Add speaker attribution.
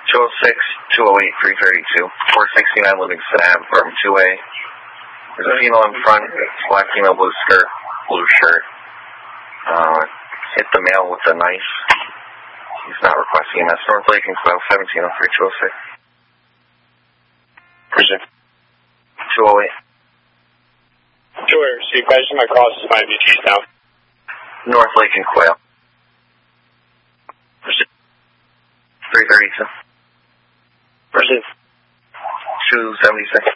Speaker 1: 206, 208, 332, 469 Livingston Ave, apartment 2A. There's a female in front, black female, blue skirt, blue shirt. Hit the male with a knife. He's not requesting EMS. North Lake and Quail, 1703-206.
Speaker 2: Prison.
Speaker 1: 208.
Speaker 2: 208, receive question. My call is 5 BTs now.
Speaker 1: North Lake and Quail. 332.
Speaker 2: Prison.
Speaker 1: 276.